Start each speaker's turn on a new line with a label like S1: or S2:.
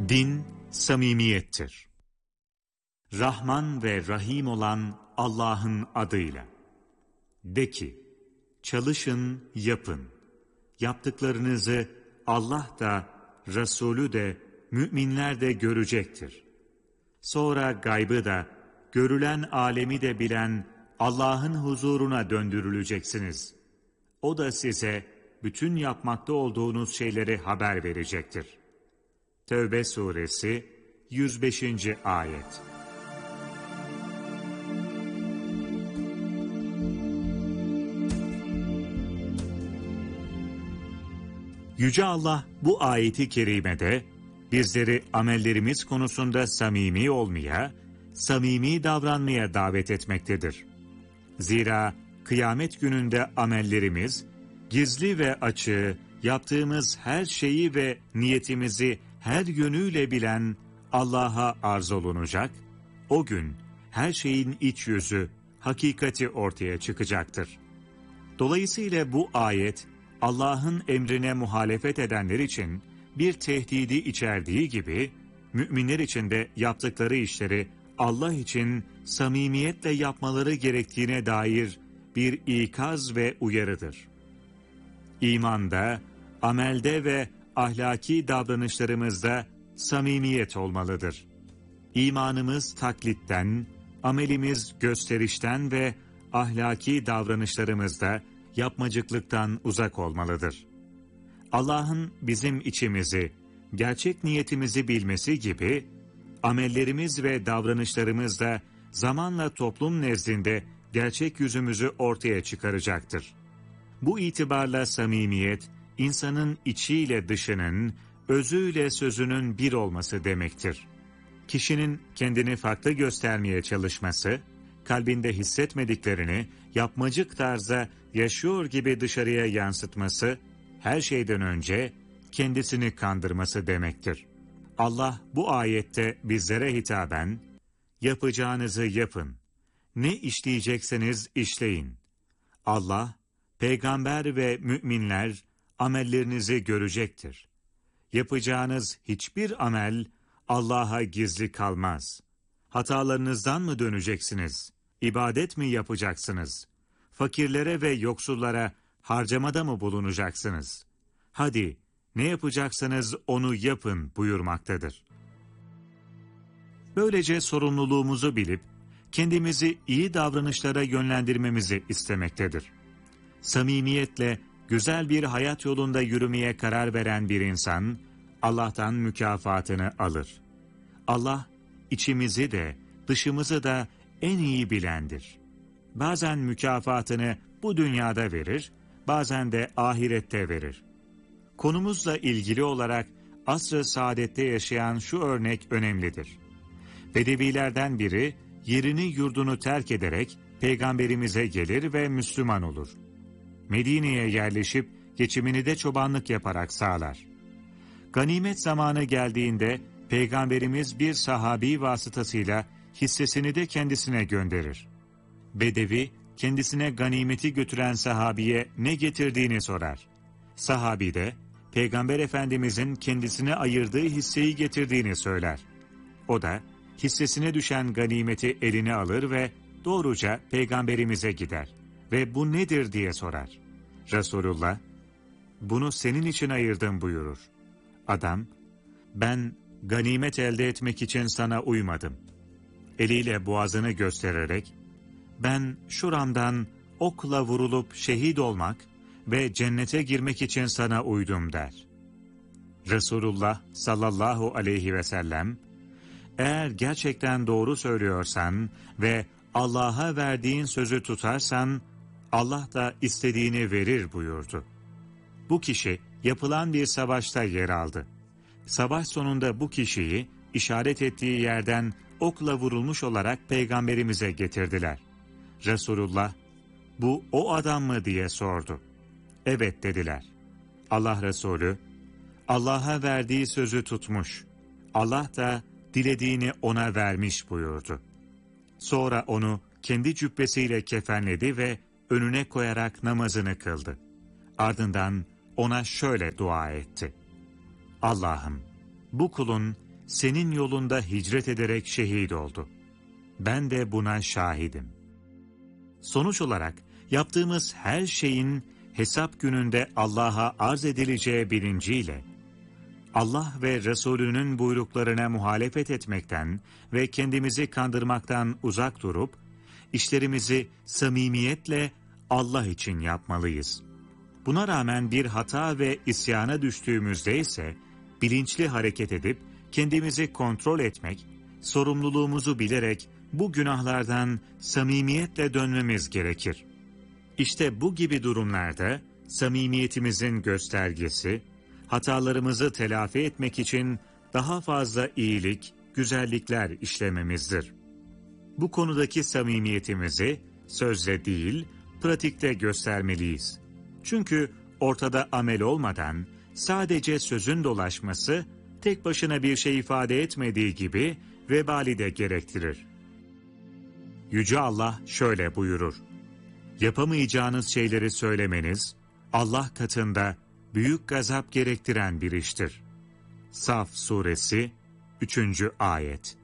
S1: Din, samimiyettir. Rahman ve Rahim olan Allah'ın adıyla. De ki, çalışın, yapın. Yaptıklarınızı Allah da, Resulü de, müminler de görecektir. Sonra gaybı da, görülen alemi de bilen Allah'ın huzuruna döndürüleceksiniz. O da size bütün yapmakta olduğunuz şeyleri haber verecektir. Tevbe suresi 105. ayet. Yüce Allah bu ayeti kerimede bizleri amellerimiz konusunda samimi olmaya, samimi davranmaya davet etmektedir. Zira kıyamet gününde amellerimiz, gizli ve açığı, yaptığımız her şeyi ve niyetimizi her yönüyle bilen Allah'a arz olunacak, o gün her şeyin iç yüzü, hakikati ortaya çıkacaktır. Dolayısıyla bu ayet, Allah'ın emrine muhalefet edenler için bir tehdidi içerdiği gibi, müminler için de yaptıkları işleri Allah için samimiyetle yapmaları gerektiğine dair bir ikaz ve uyarıdır. İmanda, amelde ve ahlaki davranışlarımızda samimiyet olmalıdır. İmanımız taklitten, amelimiz gösterişten ve ahlaki davranışlarımızda yapmacıklıktan uzak olmalıdır. Allah'ın bizim içimizi, gerçek niyetimizi bilmesi gibi, amellerimiz ve davranışlarımız da zamanla toplum nezdinde gerçek yüzümüzü ortaya çıkaracaktır. Bu itibarla samimiyet, insanın içiyle dışının, özüyle sözünün bir olması demektir. Kişinin kendini farklı göstermeye çalışması, kalbinde hissetmediklerini yapmacık tarzda yaşıyor gibi dışarıya yansıtması, her şeyden önce kendisini kandırması demektir. Allah bu ayette bizlere hitaben, yapacağınızı yapın, ne işleyecekseniz işleyin. Allah, peygamber ve müminler amellerinizi görecektir. Yapacağınız hiçbir amel Allah'a gizli kalmaz. Hatalarınızdan mı döneceksiniz? İbadet mi yapacaksınız? Fakirlere ve yoksullara harcamada mı bulunacaksınız? Hadi, ne yapacaksanız onu yapın buyurmaktadır. Böylece sorumluluğumuzu bilip, kendimizi iyi davranışlara yönlendirmemizi istemektedir. Samimiyetle, güzel bir hayat yolunda yürümeye karar veren bir insan, Allah'tan mükafatını alır. Allah, içimizi de, dışımızı da en iyi bilendir. Bazen mükafatını bu dünyada verir, bazen de ahirette verir. Konumuzla ilgili olarak asr-ı saadette yaşayan şu örnek önemlidir. Bedevilerden biri yerini yurdunu terk ederek peygamberimize gelir ve Müslüman olur. Medine'ye yerleşip geçimini de çobanlık yaparak sağlar. Ganimet zamanı geldiğinde peygamberimiz bir sahabi vasıtasıyla hissesini de kendisine gönderir. Bedevi kendisine ganimeti götüren sahabiye ne getirdiğini sorar. Sahabi de Peygamber Efendimizin kendisine ayırdığı hisseyi getirdiğini söyler. O da hissesine düşen ganimeti eline alır ve doğruca Peygamberimize gider ve bu nedir diye sorar. Resulullah, bunu senin için ayırdım buyurur. Adam, ben ganimet elde etmek için sana uymadım. Eliyle boğazını göstererek, ben şuramdan okla vurulup şehit olmak ve cennete girmek için sana uydum der. Resulullah sallallahu aleyhi ve sellem, eğer gerçekten doğru söylüyorsan ve Allah'a verdiğin sözü tutarsan, Allah da istediğini verir buyurdu. Bu kişi yapılan bir savaşta yer aldı. Savaş sonunda bu kişiyi işaret ettiği yerden okla vurulmuş olarak peygamberimize getirdiler. Resulullah, bu o adam mı diye sordu. Evet dediler. Allah Resulü, Allah'a verdiği sözü tutmuş. Allah da dilediğini ona vermiş buyurdu. Sonra onu kendi cübbesiyle kefenledi ve önüne koyarak namazını kıldı. Ardından ona şöyle dua etti. Allah'ım, bu kulun senin yolunda hicret ederek şehit oldu. Ben de buna şahidim. Sonuç olarak yaptığımız her şeyin hesap gününde Allah'a arz edileceği bilinciyle, Allah ve Resulünün buyruklarına muhalefet etmekten ve kendimizi kandırmaktan uzak durup, işlerimizi samimiyetle Allah için yapmalıyız. Buna rağmen bir hata ve isyana düştüğümüzde ise, bilinçli hareket edip kendimizi kontrol etmek, sorumluluğumuzu bilerek bu günahlardan samimiyetle dönmemiz gerekir. İşte bu gibi durumlarda samimiyetimizin göstergesi, hatalarımızı telafi etmek için daha fazla iyilik, güzellikler işlememizdir. Bu konudaki samimiyetimizi sözle değil, pratikte göstermeliyiz. Çünkü ortada amel olmadan sadece sözün dolaşması tek başına bir şey ifade etmediği gibi vebali de gerektirir. Yüce Allah şöyle buyurur: yapamayacağınız şeyleri söylemeniz Allah katında büyük gazap gerektiren bir iştir. Saf Suresi 3. Ayet.